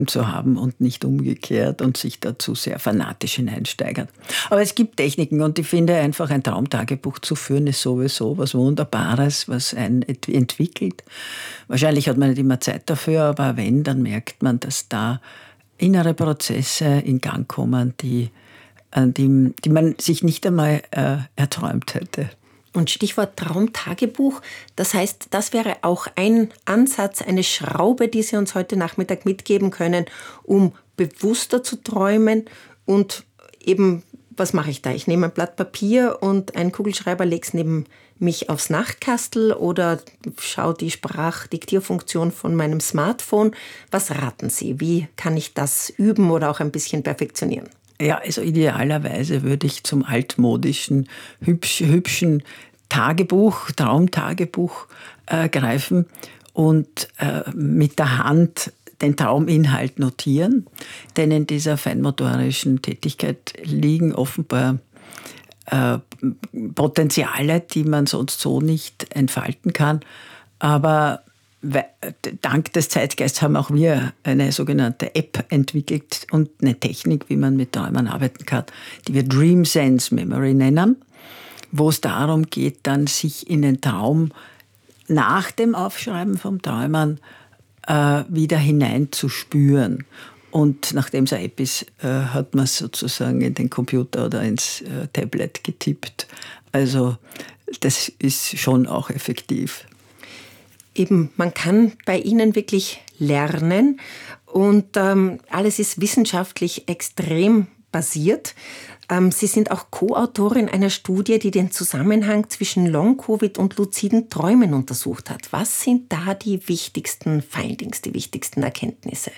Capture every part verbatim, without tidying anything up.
zu haben und nicht umgekehrt und sich dazu sehr fanatisch hineinsteigern. Aber es gibt Techniken und ich finde einfach ein Traumtagebuch zu führen ist sowieso was Wunderbares, was einen entwickelt. Wahrscheinlich hat man nicht immer Zeit dafür, aber wenn, dann merkt man, dass da innere Prozesse in Gang kommen, die, die, die man sich nicht einmal äh, erträumt hätte. Und Stichwort Traumtagebuch, das heißt, das wäre auch ein Ansatz, eine Schraube, die Sie uns heute Nachmittag mitgeben können, um bewusster zu träumen und eben, was mache ich da? Ich nehme ein Blatt Papier und einen Kugelschreiber, lege es neben mich aufs Nachtkastel oder schaue die Sprachdiktierfunktion von meinem Smartphone. Was raten Sie? Wie kann ich das üben oder auch ein bisschen perfektionieren? Ja, also idealerweise würde ich zum altmodischen, hübsch, hübschen Tagebuch, Traumtagebuch äh, greifen und äh, mit der Hand den Trauminhalt notieren. Denn in dieser feinmotorischen Tätigkeit liegen offenbar äh, Potenziale, die man sonst so nicht entfalten kann. Aber dank des Zeitgeists haben auch wir eine sogenannte App entwickelt und eine Technik, wie man mit Träumen arbeiten kann, die wir Dream Sense Memory nennen, wo es darum geht, dann sich in den Traum nach dem Aufschreiben vom Träumen äh, wieder hineinzuspüren. Und nachdem es eine App ist, äh, hat man es sozusagen in den Computer oder ins äh, Tablet getippt. Also das ist schon auch effektiv. Eben, man kann bei Ihnen wirklich lernen und ähm, alles ist wissenschaftlich extrem basiert. Ähm, Sie sind auch Co-Autorin einer Studie, die den Zusammenhang zwischen Long-Covid und luziden Träumen untersucht hat. Was sind da die wichtigsten Findings, die wichtigsten Erkenntnisse?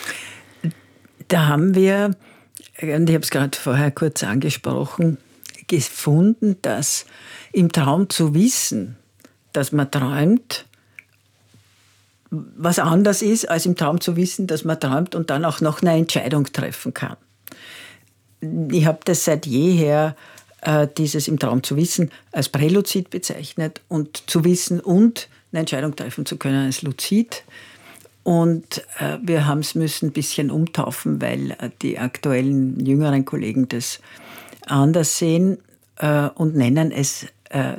Da haben wir, und ich habe es gerade vorher kurz angesprochen, gefunden, dass im Traum zu wissen, dass man träumt, was anders ist, als im Traum zu wissen, dass man träumt und dann auch noch eine Entscheidung treffen kann. Ich habe das seit jeher, äh, dieses im Traum zu wissen, als präluzid bezeichnet und zu wissen und eine Entscheidung treffen zu können als luzid. Und äh, wir haben es müssen ein bisschen umtaufen, weil äh, die aktuellen jüngeren Kollegen das anders sehen äh, und nennen es äh,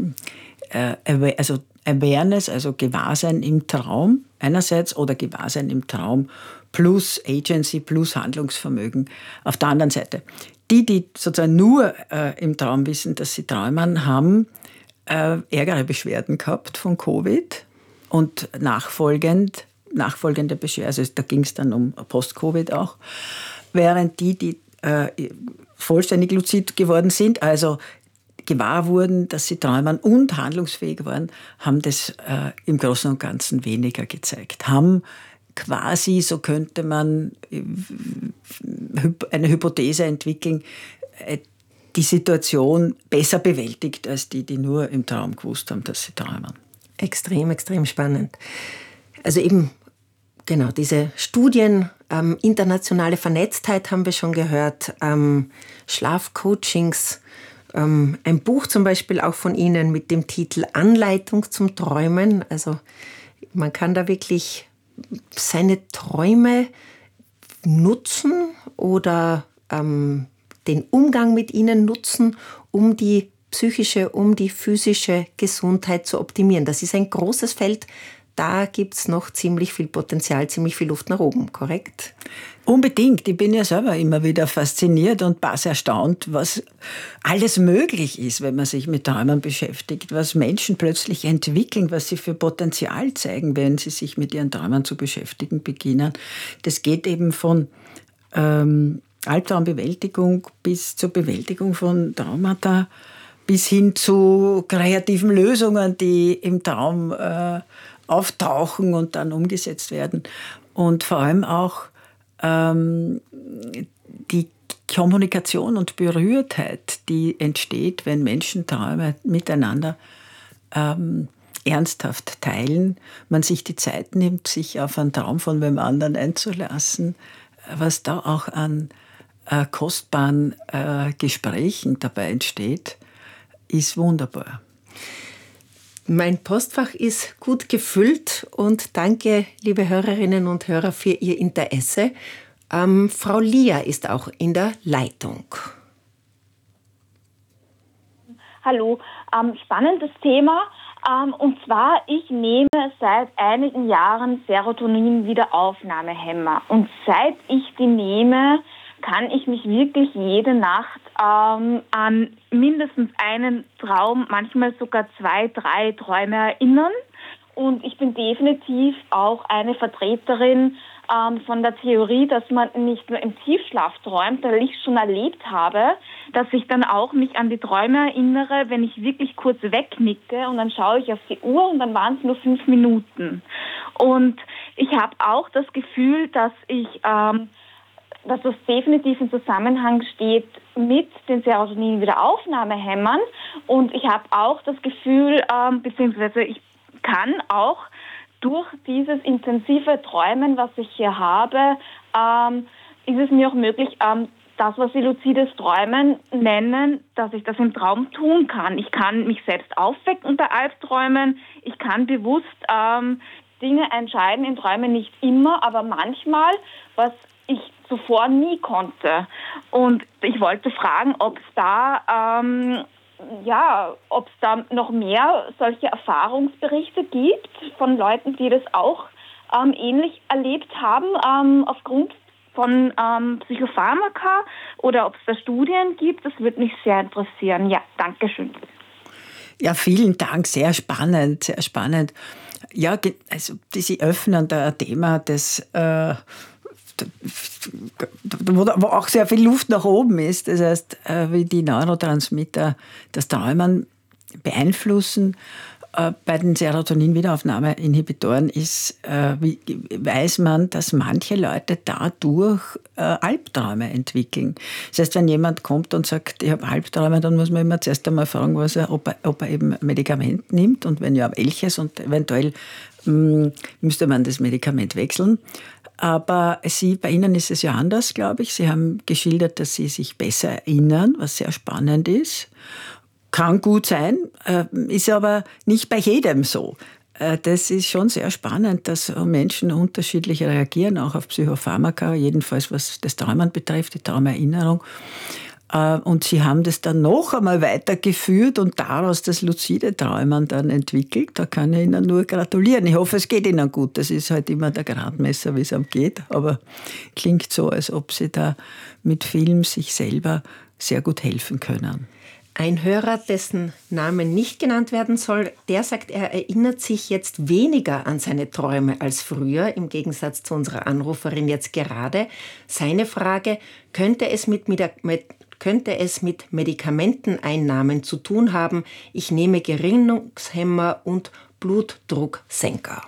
äh, also Awareness, also Gewahrsein im Traum einerseits oder Gewahrsein im Traum plus Agency plus Handlungsvermögen auf der anderen Seite. Die, die sozusagen nur äh, im Traum wissen, dass sie träumen, haben äh, ärgere Beschwerden gehabt von Covid und nachfolgend, nachfolgende Beschwerden, also da ging es dann um Post-Covid auch, während die, die äh, vollständig luzid geworden sind, also gewahr wurden, dass sie träumen und handlungsfähig waren, haben das äh, im Großen und Ganzen weniger gezeigt. Haben quasi, so könnte man äh, eine Hypothese entwickeln, äh, die Situation besser bewältigt als die, die nur im Traum gewusst haben, dass sie träumen. Extrem, extrem spannend. Also eben, genau, diese Studien, ähm, internationale Vernetztheit haben wir schon gehört, ähm, Schlafcoachings, ähm, ein Buch zum Beispiel auch von Ihnen mit dem Titel Anleitung zum Träumen. Also man kann da wirklich seine Träume nutzen oder ähm, den Umgang mit ihnen nutzen, um die psychische, um die physische Gesundheit zu optimieren. Das ist ein großes Feld. Da gibt es noch ziemlich viel Potenzial, ziemlich viel Luft nach oben, korrekt? Unbedingt. Ich bin ja selber immer wieder fasziniert und bass erstaunt, was alles möglich ist, wenn man sich mit Träumen beschäftigt, was Menschen plötzlich entwickeln, was sie für Potenzial zeigen, wenn sie sich mit ihren Träumen zu beschäftigen beginnen. Das geht eben von ähm, Albtraumbewältigung bis zur Bewältigung von Traumata, bis hin zu kreativen Lösungen, die im Traum äh, auftauchen und dann umgesetzt werden. Und vor allem auch ähm, die Kommunikation und Berührtheit, die entsteht, wenn Menschen Träume miteinander ähm, ernsthaft teilen, man sich die Zeit nimmt, sich auf einen Traum von wem anderen einzulassen, was da auch an äh, kostbaren äh, Gesprächen dabei entsteht, ist wunderbar. Mein Postfach ist gut gefüllt und danke, liebe Hörerinnen und Hörer, für Ihr Interesse. Ähm, Frau Lia ist auch in der Leitung. Hallo, ähm, spannendes Thema. Ähm, und zwar, ich nehme seit einigen Jahren Serotonin-Wiederaufnahmehemmer. Und seit ich die nehme, kann ich mich wirklich jede Nacht ähm, an mindestens einen Traum, manchmal sogar zwei, drei Träume erinnern. Und ich bin definitiv auch eine Vertreterin ähm, von der Theorie, dass man nicht nur im Tiefschlaf träumt, weil ich schon erlebt habe, dass ich dann auch mich an die Träume erinnere, wenn ich wirklich kurz wegnicke und dann schaue ich auf die Uhr und dann waren es nur fünf Minuten. Und ich habe auch das Gefühl, dass ich, ähm, dass das definitiv im Zusammenhang steht mit den Serotonin-Wiederaufnahmehämmern. Und ich habe auch das Gefühl, ähm, beziehungsweise ich kann auch durch dieses intensive Träumen, was ich hier habe, ähm, ist es mir auch möglich, ähm, das, was Sie luzides Träumen nennen, dass ich das im Traum tun kann. Ich kann mich selbst aufwecken unter Albträumen. Ich kann bewusst ähm, Dinge entscheiden in Träumen, nicht immer, aber manchmal, was ich zuvor nie konnte. Und ich wollte fragen, ob es da ähm, ja, ob es da noch mehr solche Erfahrungsberichte gibt von Leuten, die das auch ähm, ähnlich erlebt haben, ähm, aufgrund von ähm, Psychopharmaka, oder ob es da Studien gibt. Das würde mich sehr interessieren. Ja, danke schön. Ja, vielen Dank. Sehr spannend, sehr spannend. Ja, also Sie öffnen da ein Thema, das äh, wo auch sehr viel Luft nach oben ist. Das heißt, wie die Neurotransmitter das Träumen beeinflussen. Bei den Serotonin-Wiederaufnahmeinhibitoren ist, wie, weiß man, dass manche Leute dadurch Albträume entwickeln. Das heißt, wenn jemand kommt und sagt, ich habe Albträume, dann muss man immer zuerst einmal fragen, was er, ob, er, ob er eben Medikament nimmt und wenn ja, welches, und eventuell mh, müsste man das Medikament wechseln. Aber Sie, bei Ihnen ist es ja anders, glaube ich. Sie haben geschildert, dass Sie sich besser erinnern, was sehr spannend ist. Kann gut sein, ist aber nicht bei jedem so. Das ist schon sehr spannend, dass Menschen unterschiedlich reagieren, auch auf Psychopharmaka, jedenfalls was das Träumen betrifft, die Traumerinnerung. Und Sie haben das dann noch einmal weitergeführt und daraus das luzide Träumen dann entwickelt. Da kann ich Ihnen nur gratulieren. Ich hoffe, es geht Ihnen gut. Das ist halt immer der Gradmesser, wie es einem geht. Aber klingt so, als ob Sie da mit Film sich selber sehr gut helfen können. Ein Hörer, dessen Name nicht genannt werden soll, der sagt, er erinnert sich jetzt weniger an seine Träume als früher, im Gegensatz zu unserer Anruferin jetzt gerade. Seine Frage, könnte es mit, mit, mit könnte es mit Medikamenteneinnahmen zu tun haben? Ich nehme Gerinnungshemmer und Blutdrucksenker.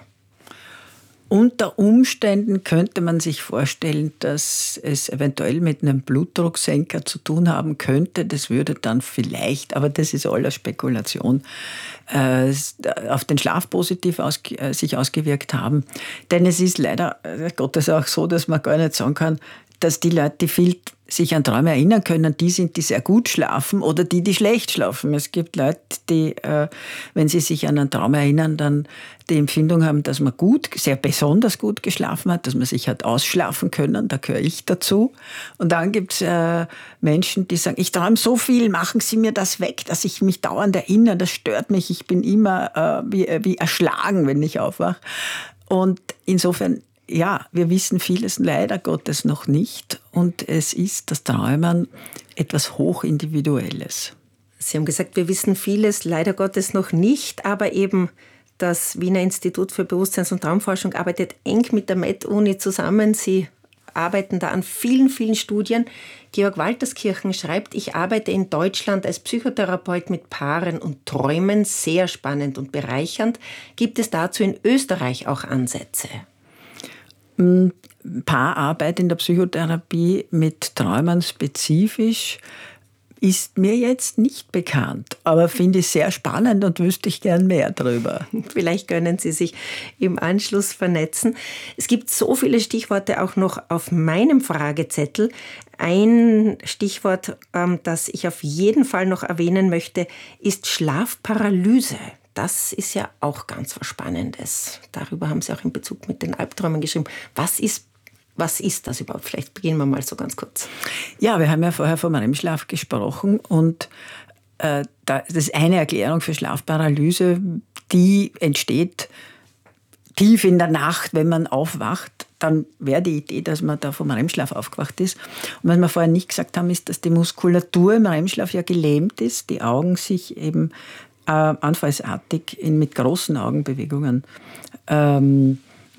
Unter Umständen könnte man sich vorstellen, dass es eventuell mit einem Blutdrucksenker zu tun haben könnte. Das würde dann vielleicht, aber das ist alles Spekulation, äh, auf den Schlaf positiv aus, äh, sich ausgewirkt haben. Denn es ist leider Gottes auch so, dass man gar nicht sagen kann, dass die Leute, die viel sich an Träume erinnern können, die sind, die sehr gut schlafen oder die, die schlecht schlafen. Es gibt Leute, die, äh, wenn sie sich an einen Traum erinnern, dann die Empfindung haben, dass man gut, sehr besonders gut geschlafen hat, dass man sich hat ausschlafen können, da gehöre ich dazu. Und dann gibt es äh, Menschen, die sagen, ich träume so viel, machen Sie mir das weg, dass ich mich dauernd erinnere, das stört mich, ich bin immer äh, wie, wie erschlagen, wenn ich aufwache. Und insofern, ja, wir wissen vieles leider Gottes noch nicht und es ist das Träumen etwas Hochindividuelles. Sie haben gesagt, wir wissen vieles leider Gottes noch nicht, aber eben das Wiener Institut für Bewusstseins- und Traumforschung arbeitet eng mit der Med-Uni zusammen. Sie arbeiten da an vielen, vielen Studien. Georg Walterskirchen schreibt, ich arbeite in Deutschland als Psychotherapeut mit Paaren und Träumen, sehr spannend und bereichernd. Gibt es dazu in Österreich auch Ansätze? Paararbeit in der Psychotherapie mit Träumen spezifisch ist mir jetzt nicht bekannt, aber finde ich sehr spannend und wüsste ich gern mehr darüber. Vielleicht können Sie sich im Anschluss vernetzen. Es gibt so viele Stichworte auch noch auf meinem Fragezettel. Ein Stichwort, das ich auf jeden Fall noch erwähnen möchte, ist Schlafparalyse. das ist ja auch ganz was Spannendes. Darüber haben Sie auch in Bezug mit den Albträumen geschrieben. Was ist, was ist das überhaupt? Vielleicht beginnen wir mal so ganz kurz. Ja, wir haben ja vorher vom R E M-Schlaf gesprochen und äh, das ist eine Erklärung für Schlafparalyse, die entsteht tief in der Nacht, wenn man aufwacht. Dann wäre die Idee, dass man da vom R E M-Schlaf aufgewacht ist. Und was wir vorher nicht gesagt haben, ist, dass die Muskulatur im R E M-Schlaf ja gelähmt ist, die Augen sich eben äh, anfallsartig in, mit großen Augenbewegungen ähm,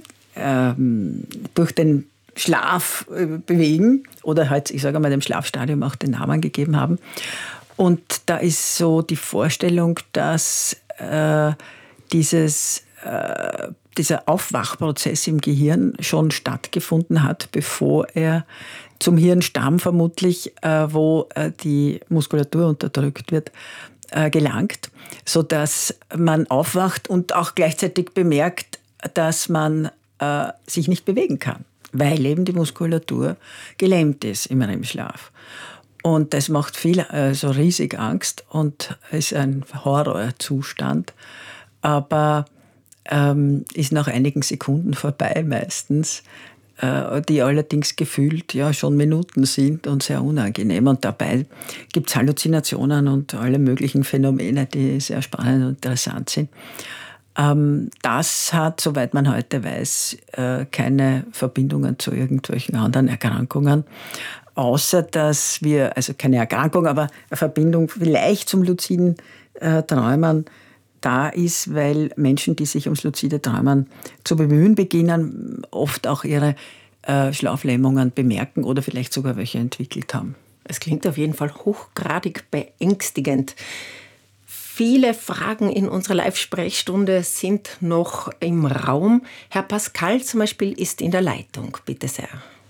ähm, durch den Schlaf äh, bewegen oder halt, ich sage mal, dem Schlafstadium auch den Namen gegeben haben. Und da ist so die Vorstellung, dass äh, dieses äh, dieser Aufwachprozess im Gehirn schon stattgefunden hat, bevor er zum Hirnstamm vermutlich, äh, wo äh, die Muskulatur unterdrückt wird, äh, gelangt, sodass man aufwacht und auch gleichzeitig bemerkt, dass man äh, sich nicht bewegen kann, weil eben die Muskulatur gelähmt ist im R E M-Schlaf. Und das macht viel, äh, so riesig Angst und ist ein Horrorzustand. Aber Ähm, ist nach einigen Sekunden vorbei meistens, äh, die allerdings gefühlt ja schon Minuten sind und sehr unangenehm. Und dabei gibt es Halluzinationen und alle möglichen Phänomene, die sehr spannend und interessant sind. Ähm, das hat, soweit man heute weiß, äh, keine Verbindungen zu irgendwelchen anderen Erkrankungen. Außer dass wir, also keine Erkrankung, aber eine Verbindung vielleicht zum luziden äh, Träumen da ist, weil Menschen, die sich ums luzide Träumen zu bemühen beginnen, oft auch ihre äh, Schlaflähmungen bemerken oder vielleicht sogar welche entwickelt haben. Es klingt auf jeden Fall hochgradig beängstigend. Viele Fragen in unserer Live-Sprechstunde sind noch im Raum. Herr Pascal zum Beispiel ist in der Leitung. Bitte sehr.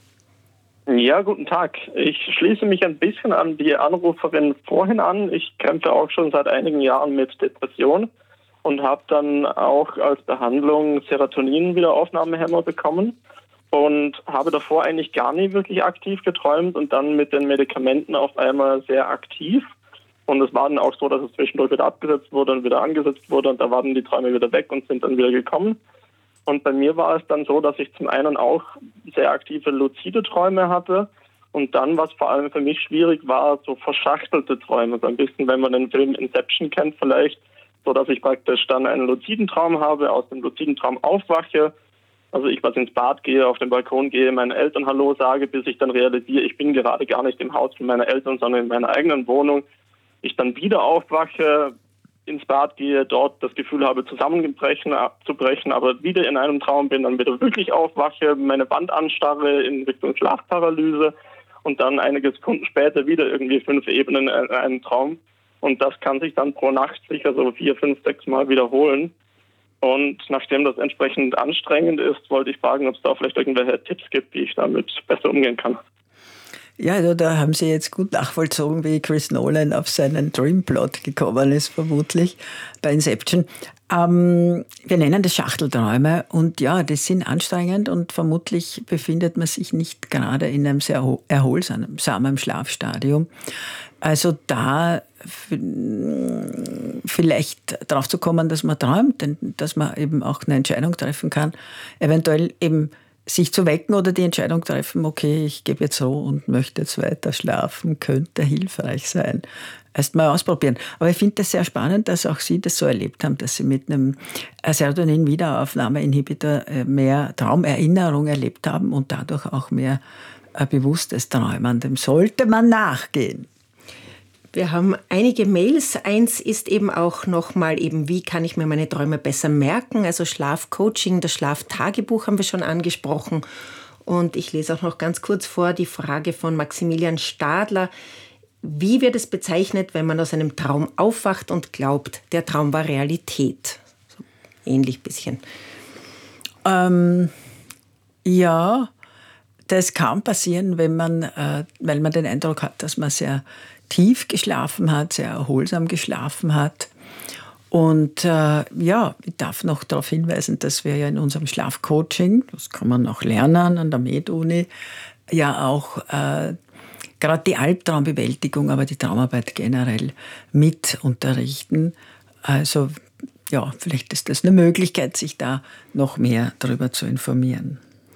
Ja, guten Tag. Ich schließe mich ein bisschen an die Anruferin vorhin an. Ich kämpfe auch schon seit einigen Jahren mit Depression und habe dann auch als Behandlung Serotonin-Wiederaufnahmehemmer bekommen und habe davor eigentlich gar nie wirklich aktiv geträumt und dann mit den Medikamenten auf einmal sehr aktiv. Und es war dann auch so, dass es zwischendurch wieder abgesetzt wurde und wieder angesetzt wurde und da waren die Träume wieder weg und sind dann wieder gekommen. Und bei mir war es dann so, dass ich zum einen auch sehr aktive luzide Träume hatte und dann, was vor allem für mich schwierig war, so verschachtelte Träume. So ein bisschen, wenn man den Film Inception kennt vielleicht, so dass ich praktisch dann einen luziden Traum habe, aus dem luziden Traum aufwache, also ich was ins Bad gehe, auf den Balkon gehe, meinen Eltern Hallo sage, bis ich dann realisiere, ich bin gerade gar nicht im Haus von meiner Eltern, sondern in meiner eigenen Wohnung. Ich dann wieder aufwache, ins Bad gehe, dort das Gefühl habe, zusammenzubrechen, abzubrechen, aber wieder in einem Traum bin, dann wieder wirklich aufwache, meine Wand anstarre in Richtung Schlafparalyse und dann einige Sekunden später wieder irgendwie fünf Ebenen in einem Traum. Und das kann sich dann pro Nacht sicher so vier, fünf, sechs Mal wiederholen. Und nachdem das entsprechend anstrengend ist, wollte ich fragen, ob es da vielleicht irgendwelche Tipps gibt, wie ich damit besser umgehen kann. Ja, also da haben Sie jetzt gut nachvollzogen, wie Chris Nolan auf seinen Dreamplot gekommen ist, vermutlich bei Inception. Ähm, wir nennen das Schachtelträume und ja, das sind anstrengend und vermutlich befindet man sich nicht gerade in einem sehr erholsamen Schlafstadium. Also da vielleicht drauf zu kommen, dass man träumt, dass man eben auch eine Entscheidung treffen kann, eventuell eben sich zu wecken oder die Entscheidung treffen, okay, ich gebe jetzt so und möchte jetzt weiter schlafen, könnte hilfreich sein. Erst mal ausprobieren. Aber ich finde das sehr spannend, dass auch Sie das so erlebt haben, dass Sie mit einem Serotonin-Wiederaufnahmeinhibitor mehr Traumerinnerung erlebt haben und dadurch auch mehr bewusstes Träumen. Dem sollte man nachgehen. Wir haben einige Mails. Eins ist eben auch nochmal eben, wie kann ich mir meine Träume besser merken? Also Schlafcoaching, das Schlaftagebuch haben wir schon angesprochen. Und ich lese auch noch ganz kurz vor die Frage von Maximilian Stadler. Wie wird es bezeichnet, wenn man aus einem Traum aufwacht und glaubt, der Traum war Realität? So ähnlich bisschen. Ähm, ja, das kann passieren, wenn man, äh, weil man den Eindruck hat, dass man sehr tief geschlafen hat, sehr erholsam geschlafen hat. Und äh, ja, ich darf noch darauf hinweisen, dass wir ja in unserem Schlafcoaching, das kann man auch lernen an der Med-Uni, ja auch äh, gerade die Albtraumbewältigung, aber die Traumarbeit generell mit unterrichten. Also ja, vielleicht ist das eine Möglichkeit, sich da noch mehr darüber zu informieren.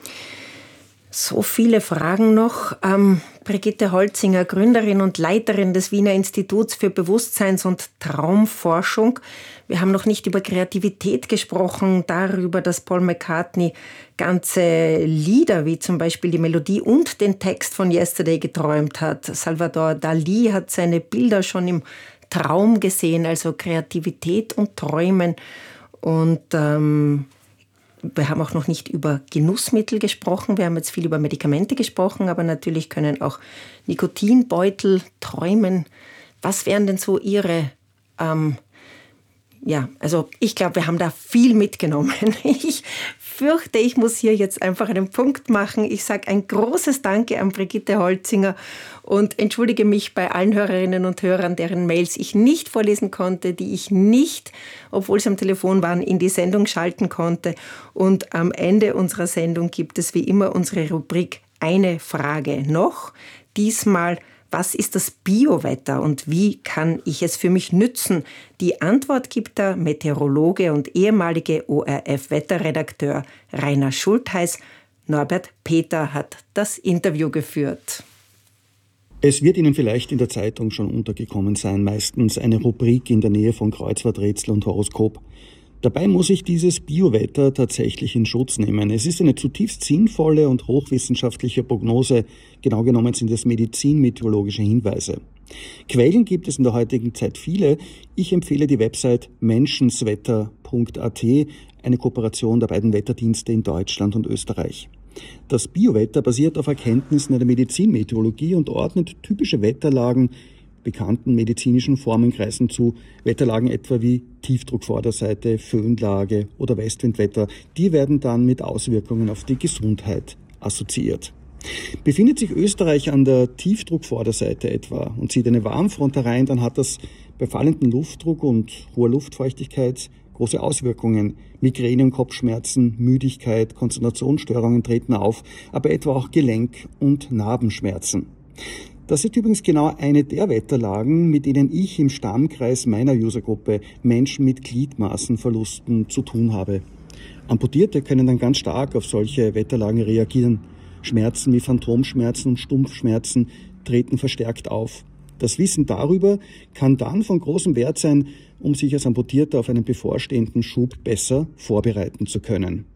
So viele Fragen noch. Ähm, Brigitte Holzinger, Gründerin und Leiterin des Wiener Instituts für Bewusstseins- und Traumforschung. Wir haben noch nicht über Kreativität gesprochen, darüber, dass Paul McCartney ganze Lieder, wie zum Beispiel die Melodie und den Text von Yesterday geträumt hat. Salvador Dalí hat seine Bilder schon im Traum gesehen, also Kreativität und Träumen. Und ähm, wir haben auch noch nicht über Genussmittel gesprochen. Wir haben jetzt viel über Medikamente gesprochen, aber natürlich können auch Nikotinbeutel träumen. Was wären denn so Ihre... Ähm, ja, also ich glaube, wir haben da viel mitgenommen. Ich fürchte, ich muss hier jetzt einfach einen Punkt machen. Ich sage ein großes Danke an Brigitte Holzinger und entschuldige mich bei allen Hörerinnen und Hörern, deren Mails ich nicht vorlesen konnte, die ich nicht, obwohl sie am Telefon waren, in die Sendung schalten konnte. Und am Ende unserer Sendung gibt es wie immer unsere Rubrik Eine Frage noch. Diesmal: Was ist das Biowetter und wie kann ich es für mich nützen? Die Antwort gibt der Meteorologe und ehemalige O R F-Wetterredakteur Rainer Schultheis. Norbert Peter hat das Interview geführt. Es wird Ihnen vielleicht in der Zeitung schon untergekommen sein, meistens eine Rubrik in der Nähe von Kreuzworträtsel und Horoskop. Dabei muss ich dieses Biowetter tatsächlich in Schutz nehmen. Es ist eine zutiefst sinnvolle und hochwissenschaftliche Prognose. Genau genommen sind es medizinmeteorologische Hinweise. Quellen gibt es in der heutigen Zeit viele. Ich empfehle die Website menschenswetter punkt a t, eine Kooperation der beiden Wetterdienste in Deutschland und Österreich. Das Biowetter basiert auf Erkenntnissen der Medizinmeteorologie und ordnet typische Wetterlagen bekannten medizinischen Formenkreisen zu, Wetterlagen etwa wie Tiefdruckvorderseite, Föhnlage oder Westwindwetter. Die werden dann mit Auswirkungen auf die Gesundheit assoziiert. Befindet sich Österreich an der Tiefdruckvorderseite etwa und zieht eine Warmfront herein, dann hat das bei fallendem Luftdruck und hoher Luftfeuchtigkeit große Auswirkungen. Migräne und Kopfschmerzen, Müdigkeit, Konzentrationsstörungen treten auf, aber etwa auch Gelenk- und Narbenschmerzen. Das ist übrigens genau eine der Wetterlagen, mit denen ich im Stammkreis meiner Usergruppe Menschen mit Gliedmaßenverlusten zu tun habe. Amputierte können dann ganz stark auf solche Wetterlagen reagieren. Schmerzen wie Phantomschmerzen und Stumpfschmerzen treten verstärkt auf. Das Wissen darüber kann dann von großem Wert sein, um sich als Amputierter auf einen bevorstehenden Schub besser vorbereiten zu können.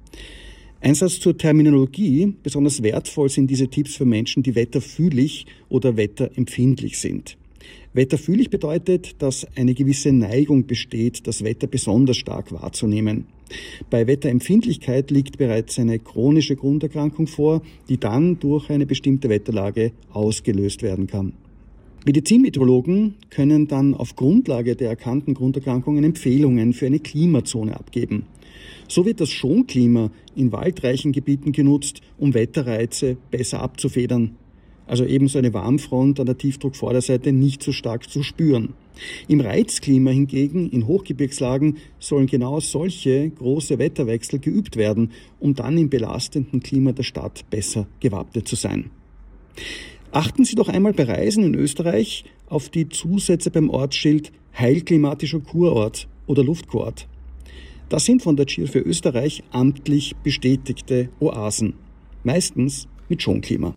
Ein Satz zur Terminologie. Besonders wertvoll sind diese Tipps für Menschen, die wetterfühlig oder wetterempfindlich sind. Wetterfühlig bedeutet, dass eine gewisse Neigung besteht, das Wetter besonders stark wahrzunehmen. Bei Wetterempfindlichkeit liegt bereits eine chronische Grunderkrankung vor, die dann durch eine bestimmte Wetterlage ausgelöst werden kann. Medizinmeteorologen können dann auf Grundlage der erkannten Grunderkrankungen Empfehlungen für eine Klimazone abgeben. So wird das Schonklima in waldreichen Gebieten genutzt, um Wetterreize besser abzufedern. Also ebenso eine Warmfront an der Tiefdruckvorderseite nicht so stark zu spüren. Im Reizklima hingegen, in Hochgebirgslagen, sollen genau solche große Wetterwechsel geübt werden, um dann im belastenden Klima der Stadt besser gewappnet zu sein. Achten Sie doch einmal bei Reisen in Österreich auf die Zusätze beim Ortsschild Heilklimatischer Kurort oder Luftkurort. Das sind von der G I R für Österreich amtlich bestätigte Oasen, meistens mit Schonklima.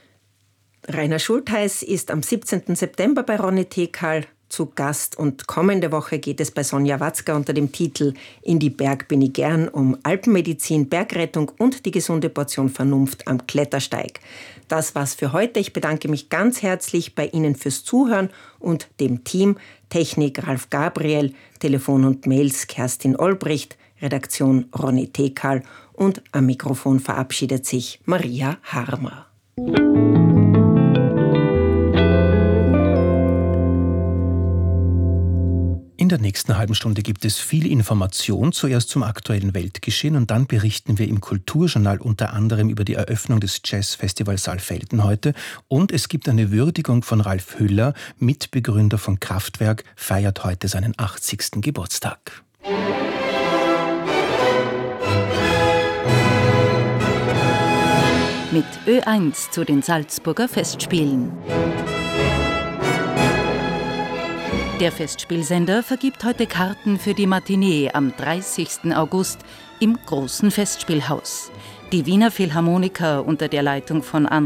Rainer Schultheis ist am siebzehnten September bei Ronny Tekal zu Gast und kommende Woche geht es bei Sonja Watzka unter dem Titel In die Berg bin ich gern um Alpenmedizin, Bergrettung und die gesunde Portion Vernunft am Klettersteig. Das war's für heute. Ich bedanke mich ganz herzlich bei Ihnen fürs Zuhören und dem Team. Technik Ralf Gabriel, Telefon und Mails Kerstin Olbricht, Redaktion Ronny Tekal und am Mikrofon verabschiedet sich Maria Harmer. In der nächsten halben Stunde gibt es viel Information, zuerst zum aktuellen Weltgeschehen und dann berichten wir im Kulturjournal unter anderem über die Eröffnung des Jazzfestivals Saalfelden heute und es gibt eine Würdigung von Ralf Hüller, Mitbegründer von Kraftwerk, feiert heute seinen achtzigsten Geburtstag. Mit Ö eins zu den Salzburger Festspielen. Der Festspielsender vergibt heute Karten für die Matinee am dreißigsten August im Großen Festspielhaus. Die Wiener Philharmoniker unter der Leitung von André